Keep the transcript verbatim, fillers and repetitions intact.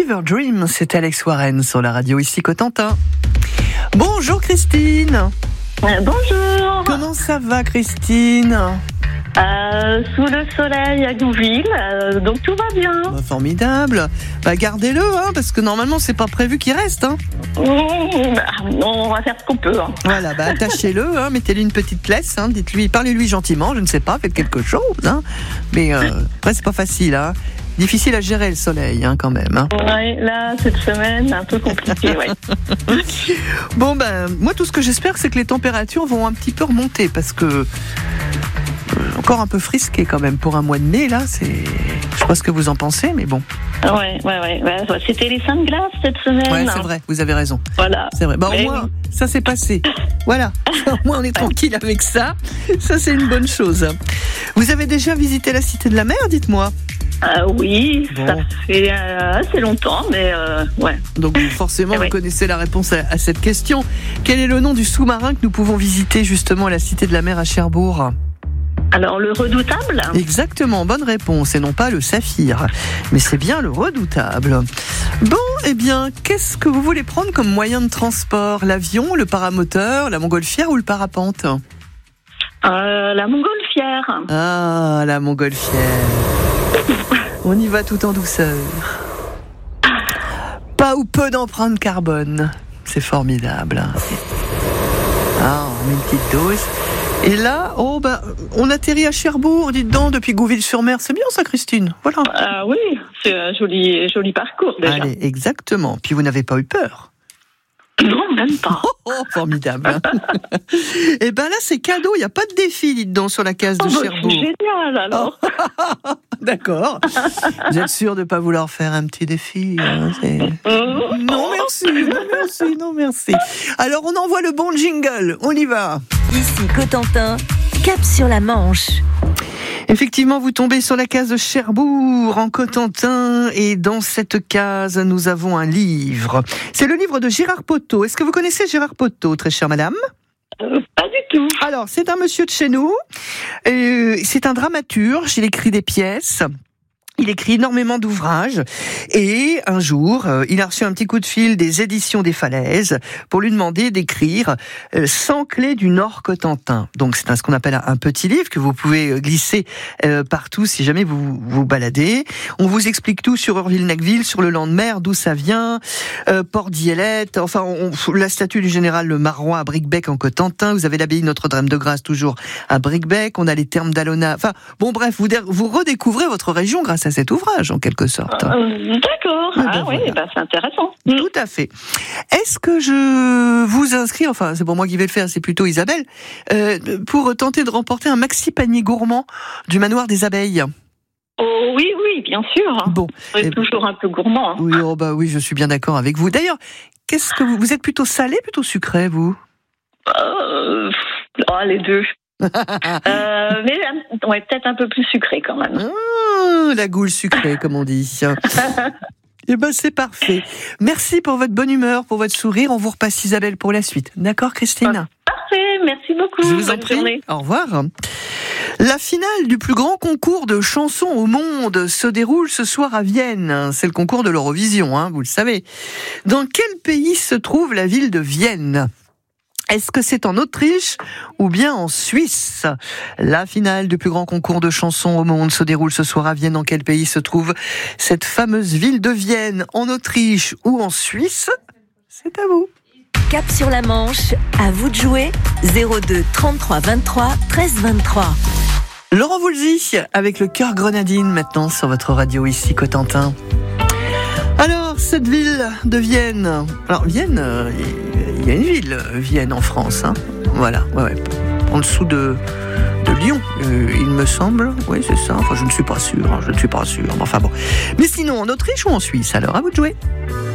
Fever Dream, c'est Alex Warren sur la radio ici Cotentin. Bonjour Christine. Euh, bonjour. Comment ça va Christine? euh, Sous le soleil à Gouville, euh, donc tout va bien. Bah, formidable. Bah, gardez-le, hein, parce que normalement c'est pas prévu qu'il reste. Hein. Mmh, bah, on va faire ce qu'on peut. Hein. Voilà, bah, attachez-le, hein, mettez-lui une petite laisse, hein, dites-lui, parlez-lui gentiment, je ne sais pas, faites quelque chose. Hein. Mais euh, après c'est pas facile. Hein. Difficile à gérer le soleil, hein, quand même. Hein. Oui, là, cette semaine, un peu compliqué, ouais. Bon, ben, moi, tout ce que j'espère, c'est que les températures vont un petit peu remonter, parce que euh, encore un peu frisqué, quand même, pour un mois de mai, là, c'est... Je sais pas ce que vous en pensez, mais bon. Ouais, ouais, ouais. ouais. C'était les Saintes Glaces cette semaine. Ouais, c'est vrai, vous avez raison. Voilà. C'est vrai. Bah, mais au moins, oui. ça s'est passé. Voilà. Au moins, on est tranquille avec ça. Ça, c'est une bonne chose. Vous avez déjà visité la Cité de la Mer, dites-moi? Euh, oui, bon. Ça fait euh, assez longtemps, mais euh, ouais. Donc forcément, eh vous oui. connaissez la réponse à, à cette question. Quel est le nom du sous-marin que nous pouvons visiter justement à la Cité de la Mer à Cherbourg? Alors, le Redoutable? Exactement, bonne réponse, et non pas le Saphir. Mais c'est bien le Redoutable. Bon, eh bien, qu'est-ce que vous voulez prendre comme moyen de transport? L'avion, le paramoteur, la montgolfière ou le parapente? euh, La montgolfière. Ah, la montgolfière. On y va tout en douceur. Pas ou peu d'empreinte carbone. C'est formidable. Ah, on met une petite dose. Et là, oh ben, on atterrit à Cherbourg, dites donc, depuis Gouville-sur-Mer. C'est bien ça, Christine. Voilà. Ah euh, oui, c'est un joli, joli parcours déjà. Allez, exactement. Puis vous n'avez pas eu peur? Non, même pas. Oh, oh formidable. Et ben là, c'est cadeau. Il n'y a pas de défi, dites donc, sur la case de oh, Cherbourg. C'est génial, alors. Oh. D'accord. Vous êtes sûr de ne pas vouloir faire un petit défi, hein, c'est... Non, merci. Non, merci. Non, merci. Alors, on envoie le bon jingle. On y va. Ici Cotentin, cap sur la Manche. Effectivement, vous tombez sur la case de Cherbourg, en Cotentin, et dans cette case, nous avons un livre. C'est le livre de Gérard Poteau. Est-ce que vous connaissez Gérard Poteau, très chère madame? Euh, pas du tout. Alors, c'est un monsieur de chez nous, euh, c'est un dramaturge, il écrit des pièces. Il écrit énormément d'ouvrages et un jour, euh, il a reçu un petit coup de fil des éditions des Falaises pour lui demander d'écrire euh, cent clés du Nord Cotentin. Donc c'est un, ce qu'on appelle un petit livre que vous pouvez glisser euh, partout si jamais vous vous baladez. On vous explique tout sur Urville-Nacqueville, sur le Landemer, d'où ça vient, euh, Port-Dielette, enfin on, la statue du général Le Marois à Bricbec en Cotentin. Vous avez l'abbaye Notre-Dame-de-Grâce toujours à Bricbec. On a les thermes d'Alona. Enfin bon bref, vous, vous redécouvrez votre région grâce à cet ouvrage, en quelque sorte. Euh, d'accord. Ah, ben ah oui, voilà. ben, c'est intéressant. Tout à fait. Est-ce que je vous inscris, enfin c'est pour moi qui vais le faire, c'est plutôt Isabelle, euh, pour tenter de remporter un maxi panier gourmand du manoir des abeilles? Oh oui, oui, bien sûr. Bon. C'est Eh, toujours un peu gourmand. Hein. Oui, oh bah oui, je suis bien d'accord avec vous. D'ailleurs, qu'est-ce que vous, vous êtes plutôt salé, plutôt sucré, vous? Euh, oh, les deux. euh, mais ouais, peut-être un peu plus sucré quand même. Ah, la goule sucrée, comme on dit. Eh ben c'est parfait. Merci pour votre bonne humeur, pour votre sourire. On vous repasse Isabelle pour la suite. D'accord, Christine? Parfait, merci beaucoup. Je vous en Bonne prie. journée. Au revoir. La finale du plus grand concours de chansons au monde se déroule ce soir à Vienne. C'est le concours de l'Eurovision, hein, vous le savez. Dans quel pays se trouve la ville de Vienne ? Est-ce que c'est en Autriche ou bien en Suisse? La finale du plus grand concours de chansons au monde se déroule ce soir à Vienne. Dans quel pays se trouve cette fameuse ville de Vienne? En Autriche ou en Suisse? C'est à vous. Cap sur la Manche, à vous de jouer. zéro deux trente-trois vingt-trois treize vingt-trois. Laurent Voulzy avec le cœur grenadine maintenant sur votre radio ici Cotentin. Alors, cette ville de Vienne. Alors, Vienne, euh, il y a une ville, Vienne en France. Hein. Voilà, ouais, ouais. En dessous de, de Lyon, euh, il me semble. Oui, c'est ça. Enfin, je ne suis pas sûr. Hein, je ne suis pas sûr. Enfin bon. Mais sinon, en Autriche ou en Suisse? Alors, à vous de jouer.